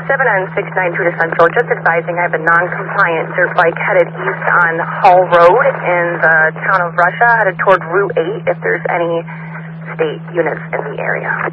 on 692 to Central. Just advising I have a non-compliant dirt bike headed east on Hall Road in the town of Russia, headed toward Route 8 if there's any state units in the area.